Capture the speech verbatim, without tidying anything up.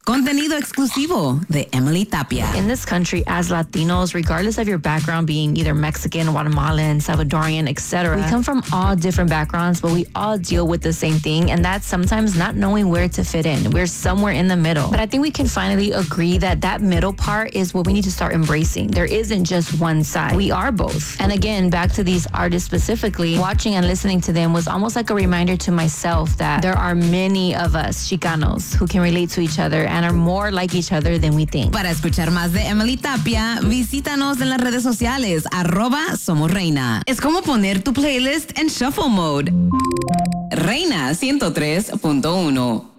Contenido exclusivo de Emily Tapia. In this country, as Latinos, regardless of your background being either Mexican, Guatemalan, Salvadorian, et cetera, we come from all different backgrounds, but we all deal with the same thing, and that's sometimes not knowing where to fit in. We're somewhere in the middle. But I think we can finally agree that that middle part is what we need to start embracing. There isn't just one side. We are both. And again, back to these artists specifically, watching and listening to them was almost like a reminder to myself that there are many of us Chicanos who can relate to each other and are more like each other than we think. Para escuchar más de Emily Tapia, visítanos en las redes sociales, arroba Somos Reina. Es como poner tu playlist en shuffle mode. Reina ciento tres punto uno.